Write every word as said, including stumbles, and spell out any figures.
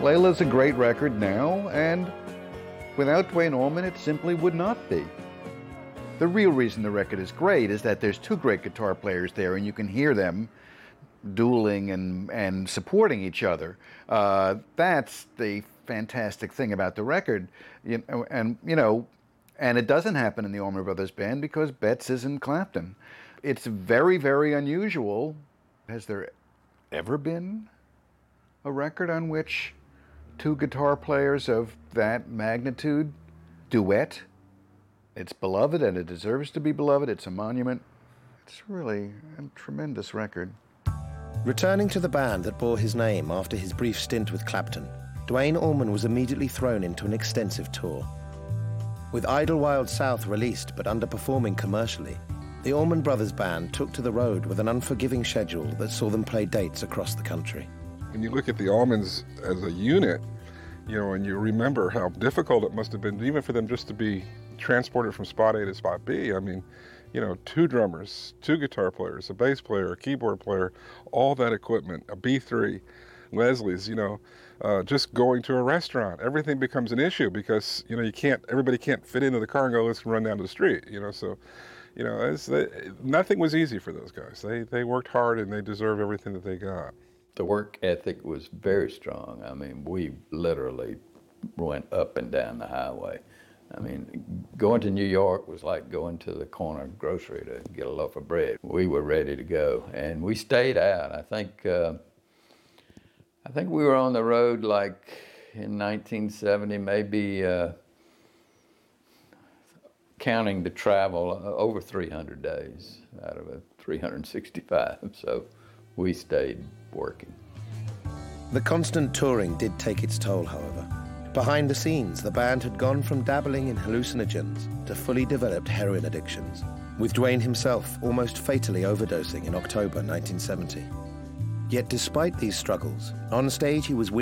Layla's a great record now, and without Duane Allman, it simply would not be. The real reason the record is great is that there's two great guitar players there, and you can hear them dueling and, and supporting each other. Uh, that's the fantastic thing about the record. You know, and, you know, and it doesn't happen in the Allman Brothers Band because Betts isn't Clapton. It's very, very unusual. Has there ever been a record on which two guitar players of that magnitude duet? It's beloved, and it deserves to be beloved. It's a monument. It's really a tremendous record. Returning to the band that bore his name after his brief stint with Clapton, Duane Allman was immediately thrown into an extensive tour. With Idlewild South released but underperforming commercially, the Allman Brothers Band took to the road with an unforgiving schedule that saw them play dates across the country. When you look at the Allmans as a unit, you know, and you remember how difficult it must have been even for them just to be transported from spot A to spot B. I mean, you know, two drummers, two guitar players, a bass player, a keyboard player, all that equipment, a B three, Leslie's, you know, uh, just going to a restaurant. Everything becomes an issue because, you know, you can't, everybody can't fit into the car and go, let's run down to the street, you know, so, you know, it's, they, nothing was easy for those guys. They, they worked hard and they deserve everything that they got. The work ethic was very strong. I mean, we literally went up and down the highway. I mean, going to New York was like going to the corner grocery to get a loaf of bread. We were ready to go, and we stayed out. I think, uh, I think we were on the road like in nineteen seventy, maybe uh, counting the travel, uh, over three hundred days out of a three hundred sixty-five. So we stayed working. The constant touring did take its toll, however. Behind the scenes, the band had gone from dabbling in hallucinogens to fully developed heroin addictions, with Duane himself almost fatally overdosing in October nineteen seventy. Yet despite these struggles, on stage he was winning